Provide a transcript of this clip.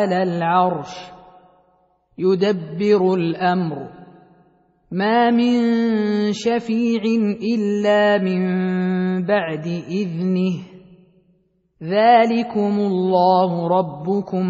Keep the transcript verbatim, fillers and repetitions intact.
على العرش يدبر الأمر ما من شفيع إلا من بعد إذنه ذلكم الله ربكم